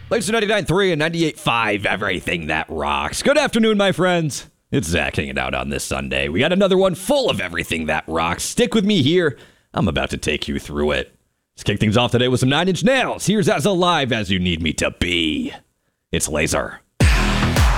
Laser 99.3 and 98.5, everything that rocks. Good afternoon, my friends. It's Zach hanging out on this Sunday. We got another one full of everything that rocks. Stick with me here. I'm about to take you through it. Let's kick things off today with some Nine Inch Nails. Here's As Alive As You Need Me to Be. It's Laser.